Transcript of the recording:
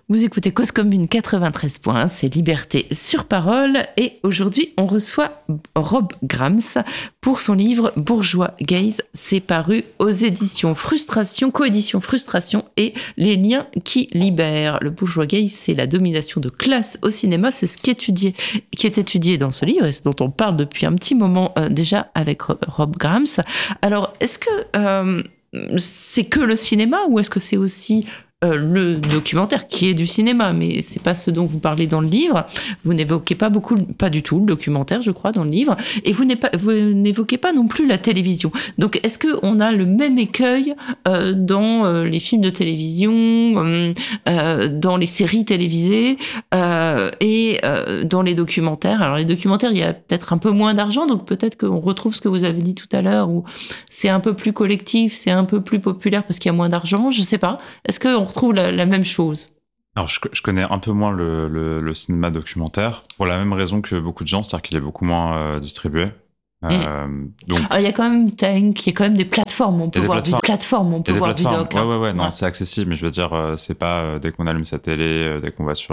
Vous écoutez Cause Commune 93.1, c'est Liberté sur parole. Et aujourd'hui, on reçoit Rob Grams pour son livre Bourgeois Gays. C'est paru aux éditions Frustration, coédition Frustration et Les liens qui libèrent. Le bourgeois gay, c'est la domination de classe au cinéma. C'est ce qui est étudié dans ce livre et ce dont on parle depuis un petit moment déjà avec Rob Grams. Alors, est-ce que c'est que le cinéma ou est-ce que c'est aussi le documentaire qui est du cinéma, mais c'est pas ce dont vous parlez dans le livre. Vous n'évoquez pas du tout le documentaire, je crois, dans le livre, et vous n'évoquez pas non plus la télévision. Donc, est-ce que on a le même écueil dans les films de télévision, dans les séries télévisées et dans les documentaires? Alors, les documentaires, il y a peut-être un peu moins d'argent, donc peut-être qu'on retrouve ce que vous avez dit tout à l'heure, où c'est un peu plus collectif, c'est un peu plus populaire parce qu'il y a moins d'argent. Je sais pas. Est-ce qu'on retrouve la même chose? Alors, je connais un peu moins le cinéma documentaire, pour la même raison que beaucoup de gens, c'est-à-dire qu'il est beaucoup moins distribué. Donc... il y a quand même Tank, il y a quand même des plateformes, on peut voir du doc. Ouais, non, c'est accessible, mais je veux dire, c'est pas dès qu'on allume sa télé, dès qu'on va sur